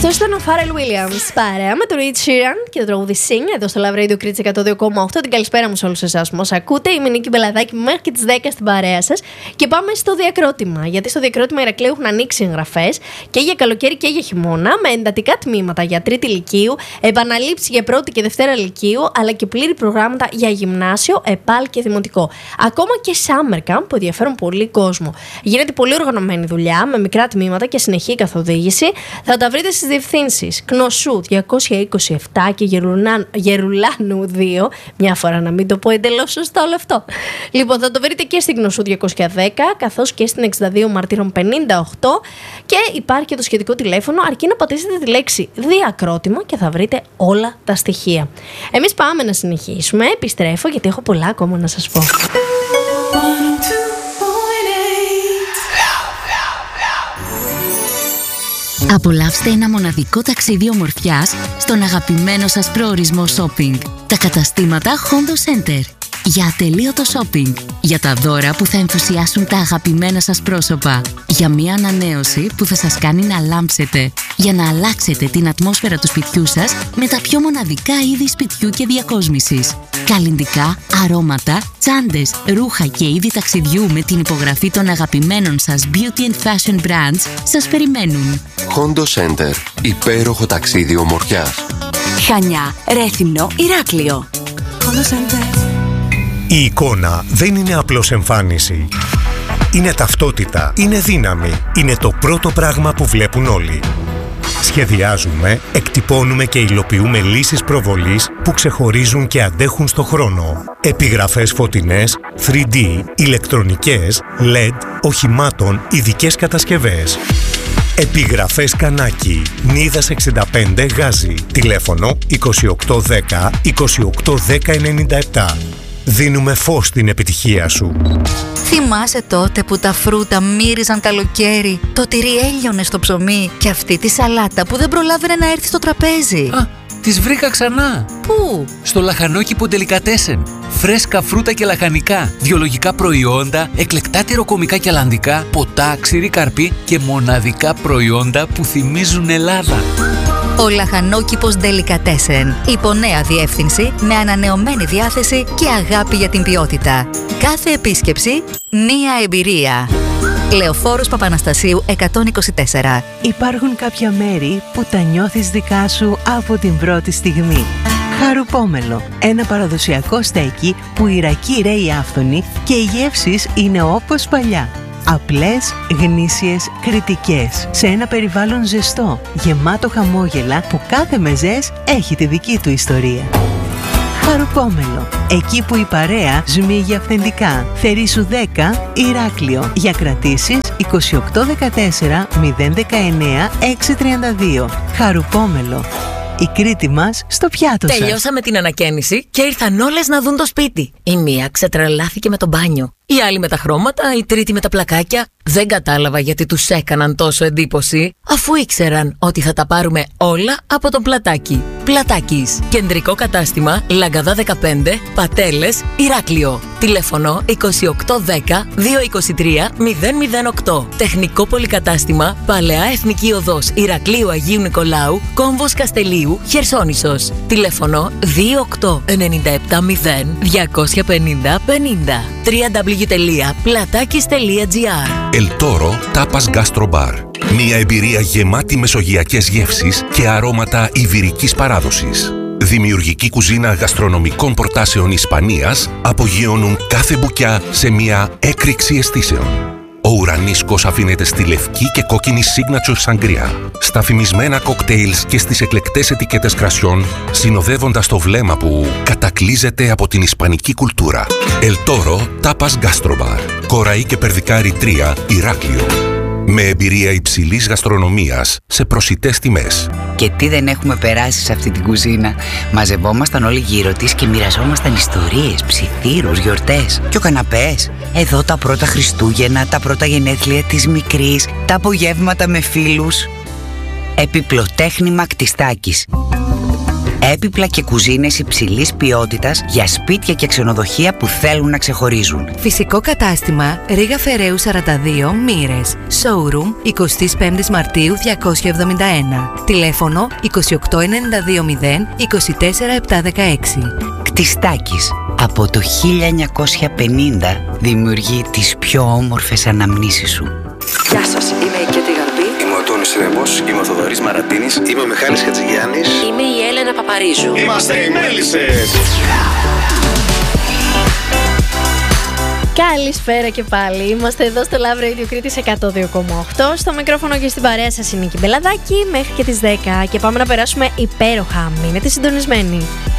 Αυτό ήταν ο Pharrell Williams παρέα με τον Ed Sheeran και το τραγούδι Sing εδώ στο Love Radio Crits 102,8. Την καλησπέρα μου σε όλους εσάς που μας ακούτε. Είμαι η Νίκη Μπελαδάκη μέχρι και τις 10 στην παρέα σας. Και πάμε στο διακρότημα. Γιατί στο διακρότημα Ηρακλείου έχουν ανοίξει εγγραφές και για καλοκαίρι και για χειμώνα, με εντατικά τμήματα για τρίτη λυκείου, επαναλήψεις για πρώτη και δευτέρα λυκείου, αλλά και πλήρη προγράμματα για γυμνάσιο, ΕΠΑΛ και δημοτικό. Ακόμα και summer camp που ενδιαφέρουν πολύ κόσμο. Γίνεται πολύ οργανωμένη δουλειά με μικρά τμήματα και συνεχή καθοδήγηση. Θα τα βρείτε στις διευθύνσεις Κνωσού 227 και Γερουλάνου 2. Μια φορά να μην το πω εντελώς σωστά όλο αυτό. Λοιπόν, θα το βρείτε και στην Κνωσού 210, καθώς και στην 62 Μαρτύρων 58. Και υπάρχει και το σχετικό τηλέφωνο, αρκεί να πατήσετε τη λέξη διακρότημα και θα βρείτε όλα τα στοιχεία. Εμείς πάμε να συνεχίσουμε. Επιστρέφω γιατί έχω πολλά ακόμα να σας πω. Απολαύστε ένα μοναδικό ταξίδι ομορφιάς στον αγαπημένο σας προορισμό shopping. Τα καταστήματα Hondo Center. Για ατελείωτο shopping. Για τα δώρα που θα ενθουσιάσουν τα αγαπημένα σας πρόσωπα. Για μια ανανέωση που θα σας κάνει να λάμψετε. Για να αλλάξετε την ατμόσφαιρα του σπιτιού σας με τα πιο μοναδικά είδη σπιτιού και διακόσμησης. Καλλυντικά, αρώματα, τσάντες, ρούχα και είδη ταξιδιού με την υπογραφή των αγαπημένων σας beauty and fashion brands σας περιμένουν. Hondo Center. Υπέροχο ταξίδι ομορφιάς. Χανιά, Ρέθυμνο, Ηράκλειο. Hondo Center. Η εικόνα δεν είναι απλώς εμφάνιση. Είναι ταυτότητα, είναι δύναμη, είναι το πρώτο πράγμα που βλέπουν όλοι. Σχεδιάζουμε, εκτυπώνουμε και υλοποιούμε λύσεις προβολής που ξεχωρίζουν και αντέχουν στο χρόνο. Επιγραφές φωτεινές, 3D, ηλεκτρονικές, LED, οχημάτων, ειδικές κατασκευές. Επιγραφές Κανάκη, Νίδας 65 Γάζι, τηλέφωνο 2810 2810 97. Δίνουμε φως στην επιτυχία σου. Θυμάσαι τότε που τα φρούτα μύριζαν καλοκαίρι, το τυρί έλειωνε στο ψωμί και αυτή τη σαλάτα που δεν προλάβαινε να έρθει στο τραπέζι? Α, τις βρήκα ξανά. Πού? Στο λαχανόκηπο Ντελικατέσεν. Φρέσκα φρούτα και λαχανικά, βιολογικά προϊόντα, εκλεκτά τυροκομικά και αλλαντικά, ποτά, ξηρή καρπή και μοναδικά προϊόντα που θυμίζουν Ελλάδα. Ο λαχανόκηπος Ντελικατέσεν. Υπό-νέα διεύθυνση, με ανανεωμένη διάθεση και αγάπη για την ποιότητα. Κάθε επίσκεψη, μία εμπειρία. Λεωφόρος Παπαναστασίου 124. Υπάρχουν κάποια μέρη που τα νιώθεις δικά σου από την πρώτη στιγμή. Χαρουπόμελο. Ένα παραδοσιακό στέκι που οι Ιρακοί ρέοι άφθονοι και οι γεύσεις είναι όπως παλιά. Απλές, γνήσιες, κριτικές. Σε ένα περιβάλλον ζεστό, γεμάτο χαμόγελα που κάθε μεζές έχει τη δική του ιστορία. Χαρουπόμελο. Εκεί που η παρέα σμίγει αυθεντικά. Θερήσου 10, Ηράκλειο. Για κρατήσεις 2814 019 632. Χαρουπόμελο. Η Κρήτη μας στο πιάτο σας. Τελειώσαμε την ανακαίνιση και ήρθαν όλες να δουν το σπίτι. Η μία ξετρελάθηκε με το μπάνιο. Η άλλη με τα χρώματα, η τρίτη με τα πλακάκια. Δεν κατάλαβα γιατί τους έκαναν τόσο εντύπωση, αφού ήξεραν ότι θα τα πάρουμε όλα από τον Πλατάκι. Πλατάκης. Κεντρικό κατάστημα, Λαγκαδά 15, Πατέλες, Ηράκλειο. Τηλέφωνο 2810 223 008. Τεχνικό πολυκατάστημα, Παλαιά Εθνική Οδός Ηρακλείου Αγίου Νικολάου, Κόμβος Καστελίου, Χερσόνησος. Τηλέφωνο 28970 250 50. www.platakis.gr. El Toro Tapas Gastro Bar. Μια εμπειρία γεμάτη μεσογειακές γεύσεις και αρώματα ιβηρικής παράδοσης. Δημιουργική κουζίνα γαστρονομικών προτάσεων Ισπανίας απογειώνουν κάθε μπουκιά σε μια έκρηξη αισθήσεων. Ο ουρανίσκος αφήνεται στη λευκή και κόκκινη signature sangria, στα φημισμένα κοκτέιλς και στις εκλεκτές ετικέτες κρασιών, συνοδεύοντας το βλέμμα που κατακλείζεται από την ισπανική κουλτούρα. El Toro Tapas Gastro Bar. Κοραή και Περδικάρι 3, Ηράκλειο. Με εμπειρία υψηλής γαστρονομίας σε προσιτές τιμές. Και τι δεν έχουμε περάσει σε αυτή την κουζίνα. Μαζευόμασταν όλοι γύρω της και μοιραζόμασταν ιστορίες, ψιθύρους, γιορτές και ο καναπές. Εδώ τα πρώτα Χριστούγεννα, τα πρώτα γενέθλια της μικρής, τα απογεύματα με φίλους. Επιπλοτέχνημα Κτιστάκης. Έπιπλα και κουζίνες υψηλής ποιότητας για σπίτια και ξενοδοχεία που θέλουν να ξεχωρίζουν. Φυσικό κατάστημα Ρήγα Φεραίου 42 Μοίρες. Showroom 25 Μαρτίου 271. Τηλέφωνο 28920 24716. Κτιστάκης από το 1950 δημιουργεί τις πιο όμορφες αναμνήσεις σου. Γεια σας, είμαι η Κέτη Γαρμπή. Είμαι ο Τόνης Ρέμπος. Είμαι ο Θοδωρής Μαρατίνης. Είμαι ο Μιχάλης Χατζηγιάννης. Είμαι η Έλενα Παπαρίζου. Είμαστε οι Μέλισσες. Καλησπέρα και πάλι. Είμαστε εδώ στο Love Radio Κρήτης 102,8. Στο μικρόφωνο και στην παρέα σας είναι η Νίκη Μπελαδάκη μέχρι και τις 10. Και πάμε να περάσουμε υπέροχα. Μείνετε συντονισμένοι.